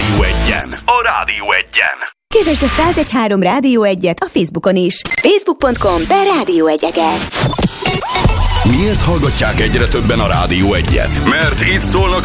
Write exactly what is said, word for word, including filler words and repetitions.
Rádió Egyen. A Rádió Egyen. Kövesd a száz egy három Rádió Egyet a Facebookon is. facebook pont com per Rádió Egyeget. Miért hallgatják egyre többen a Rádió Egyet? Mert itt szólnak